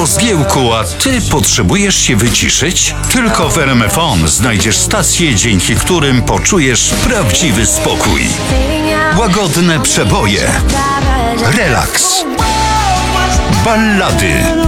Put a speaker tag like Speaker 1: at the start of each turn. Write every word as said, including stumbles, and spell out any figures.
Speaker 1: zgiełku, a ty potrzebujesz się wyciszyć? Tylko w R M F O N znajdziesz stacje, dzięki którym poczujesz prawdziwy spokój. Łagodne przeboje, relaks, ballady,